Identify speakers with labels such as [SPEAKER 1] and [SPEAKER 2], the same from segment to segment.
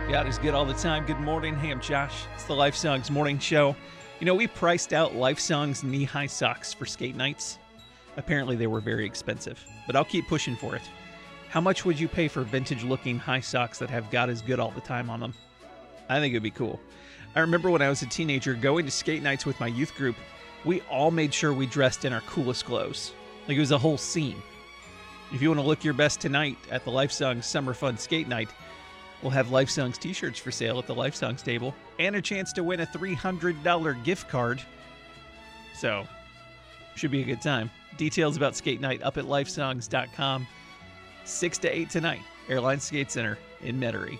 [SPEAKER 1] God is good all the time. Good morning. Hey, I'm Josh. It's the Life Songs Morning Show. You know, we priced out Life Songs knee-high socks for skate nights. Apparently, they were very expensive, but I'll keep pushing for it. How much would you pay for vintage-looking high socks that have God is good all the time on them? I think it would be cool. I remember when I was a teenager going to skate nights with my youth group, we all made sure we dressed in our coolest clothes. Like it was a whole scene. If you want to look your best tonight at the Life Songs Summer Fun Skate Night, we'll have Life Songs t-shirts for sale at the Life Songs table and a chance to win a $300 gift card. So, should be a good time. Details about skate night up at lifesongs.com. 6 to 8 tonight, Airline Skate Center in Metairie.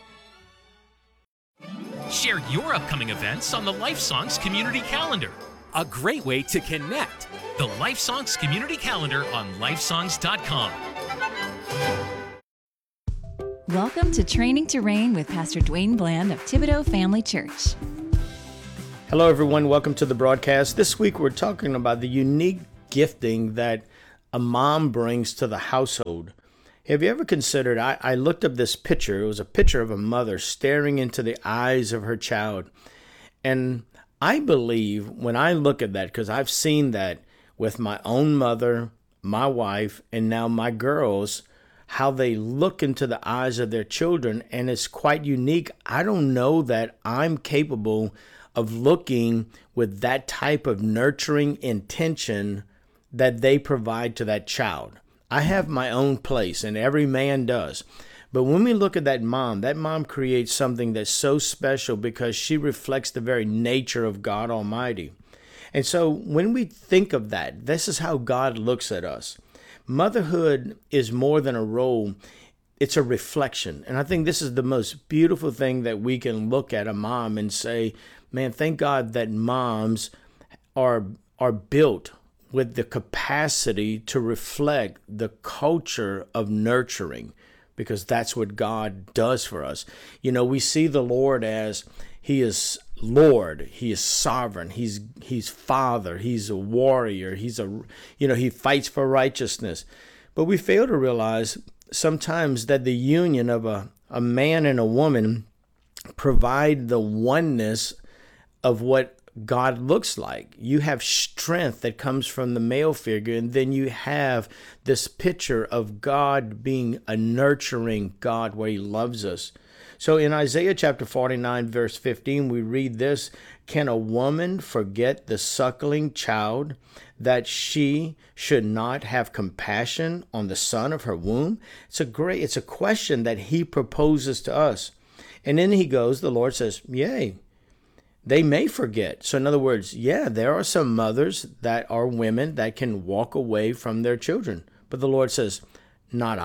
[SPEAKER 2] Share your upcoming events on the Life Songs Community Calendar. A great way to connect. The Life Songs Community Calendar on lifesongs.com.
[SPEAKER 3] Welcome to Training to Reign with Pastor Dwayne Bland of Thibodaux Family Church.
[SPEAKER 4] Hello, everyone. Welcome to the broadcast. This week, we're talking about the unique gifting that a mom brings to the household. Have you ever considered, I looked up this picture. It was a picture of a mother staring into the eyes of her child. And I believe when I look at that, because I've seen that with my own mother, my wife, and now my girls, how they look into the eyes of their children, and it's quite unique. I don't know that I'm capable of looking with that type of nurturing intention that they provide to that child. I have my own place, and every man does. But when we look at that mom creates something that's so special because she reflects the very nature of God Almighty. And so when we think of that, this is how God looks at us. Motherhood is more than a role. It's a reflection. And I think this is the most beautiful thing that we can look at a mom and say, man, thank God that moms are built with the capacity to reflect the culture of nurturing, because that's what God does for us. You know, we see the Lord as He is Lord, He is sovereign, He's Father, He's a warrior, He fights for righteousness. But we fail to realize sometimes that the union of a man and a woman provide the oneness of what God looks like. You have strength that comes from the male figure, and then you have this picture of God being a nurturing God where He loves us. So in Isaiah chapter 49, verse 15, we read this: can a woman forget the suckling child, that she should not have compassion on the son of her womb? It's a question that He proposes to us. And then the Lord says, yea, they may forget. So in other words, there are some mothers that are women that can walk away from their children. But the Lord says, not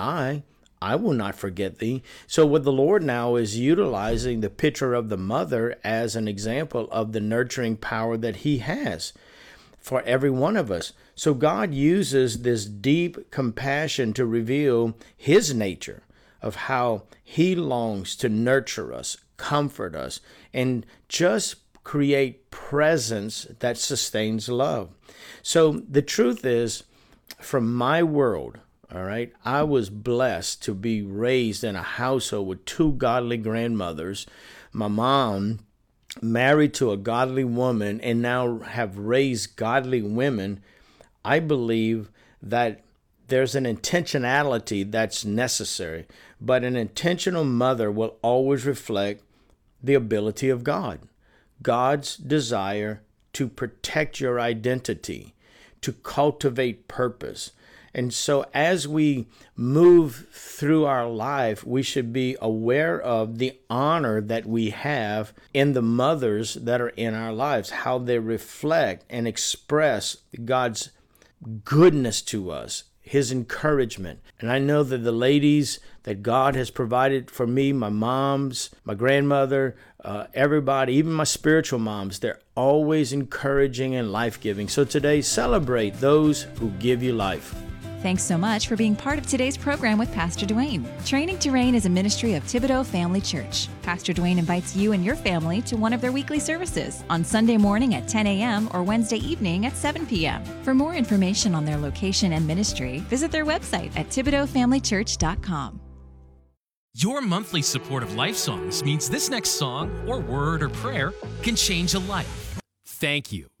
[SPEAKER 4] I will not forget thee. So what the Lord now is utilizing the picture of the mother as an example of the nurturing power that He has for every one of us. So God uses this deep compassion to reveal His nature of how He longs to nurture us, comfort us, and just create presence that sustains love. So the truth is, from my world, all right, I was blessed to be raised in a household with two godly grandmothers. My mom married to a godly woman and now have raised godly women. I believe that there's an intentionality that's necessary, but an intentional mother will always reflect the ability of God. God's desire to protect your identity, to cultivate purpose. And so as we move through our life, we should be aware of the honor that we have in the mothers that are in our lives, how they reflect and express God's goodness to us, His encouragement. And I know that the ladies that God has provided for me, my moms, my grandmother, everybody, even my spiritual moms, they're always encouraging and life-giving. So today, celebrate those who give you life.
[SPEAKER 3] Thanks so much for being part of today's program with Pastor Dwayne. Training to Reign is a ministry of Thibodaux Family Church. Pastor Dwayne invites you and your family to one of their weekly services on Sunday morning at 10 a.m. or Wednesday evening at 7 p.m. For more information on their location and ministry, visit their website at thibodauxfamilychurch.com.
[SPEAKER 2] Your monthly support of Life Songs means this next song, or word, or prayer can change a life. Thank you